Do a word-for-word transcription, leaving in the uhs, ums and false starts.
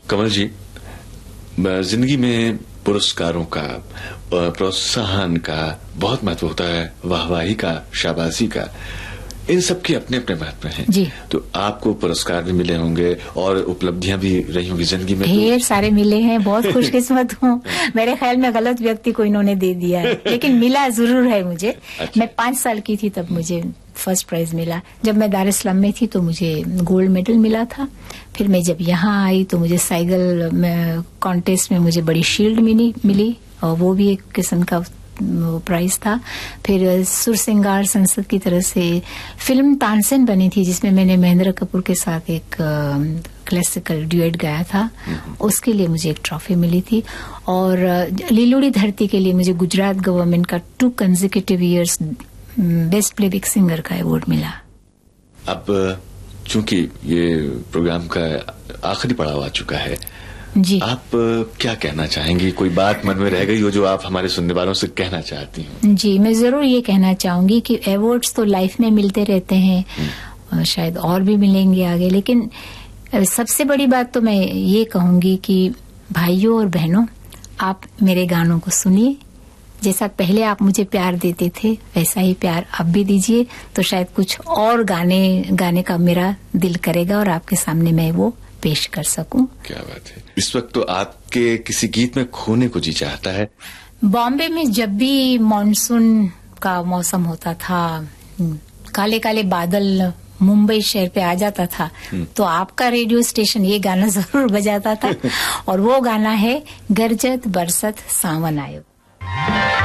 कमल जी, जिंदगी में पुरस्कारों का, प्रोत्साहन का बहुत महत्व होता है, वाहवाही का, शाबाशी का, इन सब के अपने अपने महत्व हैं जी। तो आपको पुरस्कार भी मिले होंगे और उपलब्धियां भी रही होंगी जिंदगी में। ढेर तो... सारे मिले हैं, बहुत खुशकिस्मत हूँ। मेरे ख्याल में गलत व्यक्ति को इन्होंने दे दिया है, लेकिन मिला जरूर है मुझे। अच्छा। मैं पांच साल की थी तब मुझे फर्स्ट प्राइज मिला। जब मैं दार इस्लाम में थी तो मुझे गोल्ड मेडल मिला था। फिर मैं जब यहाँ आई तो मुझे साइकिल कॉन्टेस्ट में मुझे बड़ी शील्ड मिली मिली और वो भी एक किस्म का प्राइज था। फिर सुर सिंगार संसद की तरफ से फिल्म तानसेन बनी थी जिसमें मैंने महेंद्र कपूर के साथ एक क्लासिकल ड्यूएट गाया था, उसके लिए मुझे एक ट्रॉफी मिली थी। और लीलोड़ी धरती के लिए मुझे गुजरात गवर्नमेंट का to consecutive years best playback singer का अवार्ड मिला। अब चूंकि ये प्रोग्राम का आखिरी पड़ाव आ चुका है, जी, आप क्या कहना चाहेंगी? कोई बात मन में रह गई हो जो आप हमारे सुनने वालों से कहना चाहती हैं? जी, मैं जरूर ये कहना चाहूंगी कि अवार्ड्स तो लाइफ में मिलते रहते हैं, शायद और भी मिलेंगे आगे, लेकिन सबसे बड़ी बात तो मैं ये कहूंगी कि भाइयों और बहनों, आप मेरे गानों को सुनिए। जैसा पहले आप मुझे प्यार देते थे वैसा ही प्यार अब भी दीजिए, तो शायद कुछ और गाने गाने का मेरा दिल करेगा और आपके सामने मैं वो पेश कर सकूं। क्या बात है। इस वक्त तो आपके किसी गीत में खोने को जी चाहता है। बॉम्बे में जब भी मॉनसून का मौसम होता था, काले काले बादल मुंबई शहर पे आ जाता था, तो आपका रेडियो स्टेशन ये गाना जरूर बजाता था और वो गाना है गरजत बरसत सावन आयो।